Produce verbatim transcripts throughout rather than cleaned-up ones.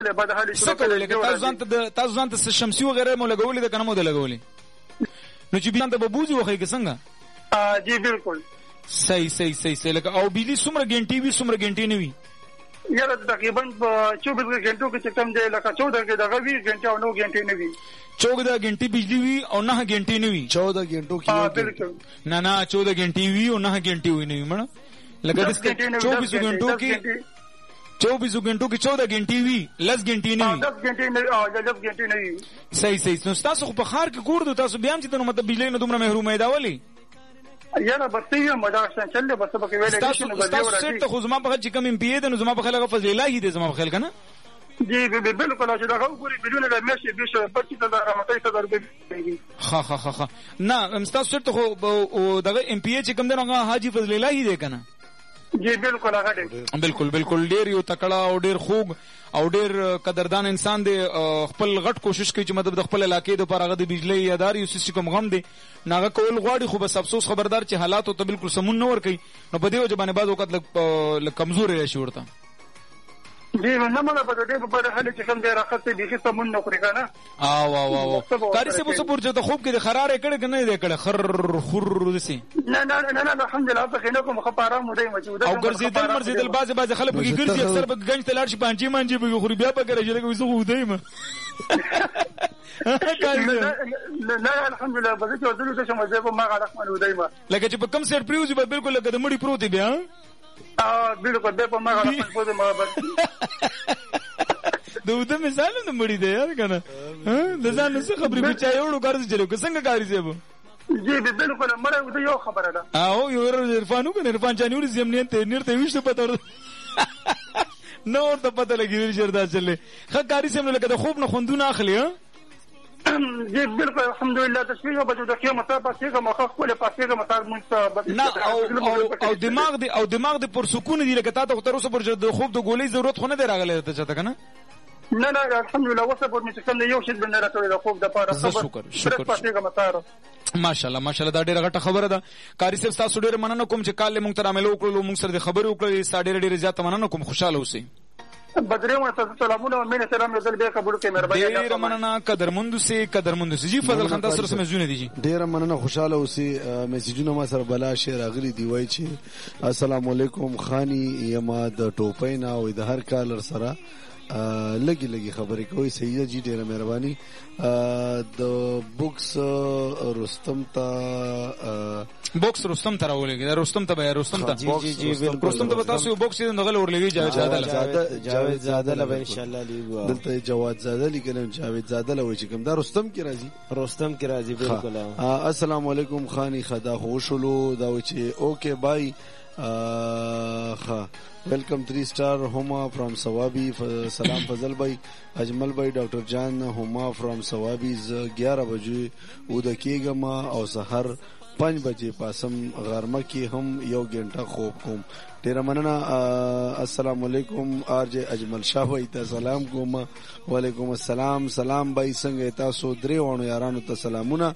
خپل بد حالي څه کولې که تاسو ځان ته تاسو ځان ته شمسي وغیره مو لګولې ده کنه مو ده لګولې نو چې بیا ته به بوزي وخی که څنګه ها جی بالکل صحیح صحیح صحیح صحیح لکه او بجلی څومره ګنټې وي څومره ګنټې نه وي یاره تقریبا چوبیس غنټو کې چې کوم دی لکه چودہ کې دغه وي غنټه او نو غنټې نه وي چودہ غنټې بجلی وي او نه غنټې نه وي چودہ غنټو کې ها بالکل نه نه چودہ غنټې وي او نه غنټې وي نه مړه لکه د چوبیس غنټو کې چوبیس غنټو کې چودہ غنټې وي لس غنټې نه وي دس غنټې نه او دس غنټې نه وي صحیح صحیح نو تاسو خو په خار کې ګور دو تاسو بیا هم چې نو مطلب بجلی نه دومره محرومه دا ولی یاره بس یې مدارسان چل بس په کې ویلې تاسو تاسو سټ خو زما په چې کوم ام پی ای ده نو زما په خلک فضل الله دې زما په خلک نه جی بالکل چې دا غوړي بدون د مېشي بشه پچیس هزار راځي ته درګي ها ها ها ها نه تاسو سټ خو دغه ام پی ای چې کوم ده هغه حاجی فضل الله دې کنه جی بالکل هغه دی بالکل بالکل ډیر یو تکړه او ډیر خوږ او ډیر قدردان انسان دی خپل غټ کوشش کوي چې مطلب د خپل علاقې د پر هغه د بجلی ادار یو سیس کوم غم دی ناغه کول غواړي خو بس افسوس خبردار چې حالات ته بالکل سمون نه ور کوي نو په دې وجه باندې بعد وخت لږ کمزور راشي ورته جی نه مله په دې په حال چې کوم دی راخته دي سمون نه کوي کنه او او او کاری سه په پور چې خوب کې د خرارې کړه کنه دې کړه خر خر دسي نه نه نه نه الحمدلله په خینه کوم خبره مو دی موجوده او ګرځیدل مرزیدل باز باز خلک په کې ګرځي اکثر په گنج تلار شي پانچی مانجی به خوري بیا په کې راځي لکه وسو ودی ما نه نه الحمدلله به چې ورته څه مزه په ما غلط مانو ودی ما لکه چې په کم سر پریوزي به بالکل لکه د مړی پروت بیا اه بالکل به په ما غلط په ما بس د وته مثال نه مړی دی یار کنه د ځان څه خبرې به چا یو ګرځي چلو څنګه کاری زیبو جی بالکل مړی وته یو خبره ده او یو عرفانو کنه عرفان چانیور زمنیت نرته وشته پته نو ته پته لګیږي شردا چلې خ کاری سم لکه د خوب نه خوندونه اخلي ها جی بالکل الحمدلله تشویق به د قیامت په پاسه مخ خپل پاسه مطابق مونږ نه او او دماغ دی او دماغ دی پر سکون دی لکه تاسو تر اوسه پر د خوب د ګولې ضرورت خو نه دی راغلی ته چاته کنه نه نه الحمدلله وسه په مې څنګه یو شی بنه راټولې د خوب د پاره شکر شکر پاسه مطابق ماشاءالله ماشاءالله دا ډیره غټه خبره ده کاری صاحب تاسو ډیره مننه کوم چې کال مونږ ته عمل وکړو مونږ سره د خبرې وکړې ساډه ډیره زیاته مننه کوم خوشاله اوسئ بدریم تاسو سلامونه مینه سلام یو ځل به قبول کړئ مهرباني ډیر مننه قدرمند سي قدرمند سي جی فضل خان تاسو سره مزونه دي جی ډیر مننه خوشاله اوسئ میسجونه ما سره بلا شعر اغلی دی وای چې السلام علیکم خانی یما د ټوپینا او د هر کالر سره لګي لګي خبرې کوي سیده جی ډیره مهرباني د بوکس رستم ته بوکس رستم ته راولېږي رستم ته به رستم ته جی جی بالکل رستم ته تاسو بوکس دې دغه ورلېږي جاوید زاده جاوید زاده له ان شاء الله لیږو دلته جواد زاده لیکل جاوید زاده له وای چې کوم دا رستم کی راځي رستم کی راځي بالکل السلام علیکم خانی خدا خوشلو دا و چې اوکے بای ها ویلکم تھری اسٹار ہوما فرام ثوابی سلام فضل بھائی اجمل بھائی ډاکټر جان ہوما فرام ثوابی گیارہ بجے ودکیګما او سحر پنځ بجې پاسم غرمه کې هم یو غنټه خوب کوم ډیر مننه السلام علیکم آر جے اجمل شاه بھائی ته سلام کوم وعلیکم السلام سلام بھائی څنګه تاسو درې وانو یارانو ته سلامونه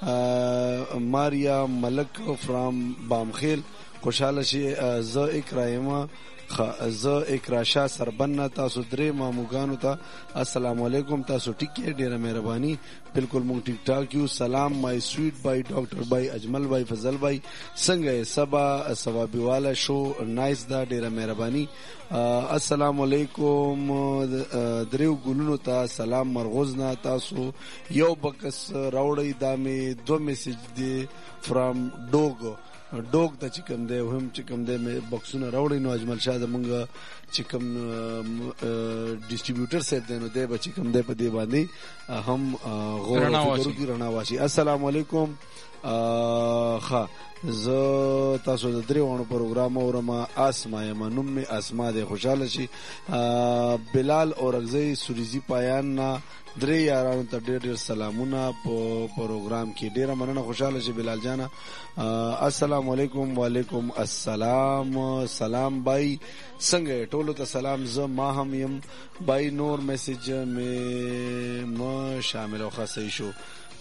ماریا ملک فرام بامخیل خوشاله شي ز اکرایما ز اکراشا سربن تاسو درې ماموګانو ته السلام علیکم تاسو ټیک ډیره مهرباني بالکل مونږ ټیک ټاک یو سلام مای سویټ بای ډاکټر بای اجمل بای فضل بای څنګه سبا ثوابي والا شو نایس دا ډیره مهرباني السلام علیکم دریو ګلونو ته سلام مرغوزنا تاسو یو بکس راوړی دامه دو میسج دی فرام ډوګ ډوګ ته چې کوم دی هم چې کوم دی مې بکسونه راوړی نو اجمل شاه زمونږ چې کوم ډیسټریبیوټر سیټ دی نو دی به چې کوم دی په دې باندې هم غور فکر کی رڼا واشي السلام علیکم ښه زه تاسو د درې وانو پروګرام اورم اسما یم نوم مې اسما دی خوشاله شي بلال اورغزی سوریزی پایان نه درې یارانو ته ډېر ډېر سلامونه په پروګرام کې ډېره مننه خوشاله شي بلال جانا السلام علیکم وعلیکم السلام سلام بای څنګه ټولو ته سلام زه ما هم يم بای نور میسج مې ما شامل او خاصه شو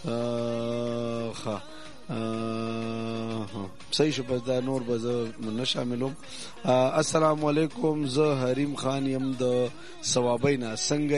ښه صحیح شو بس دا نور به زه نه شاملوم السلام علیکم زه حریم خان یم د ثوابینا څنګه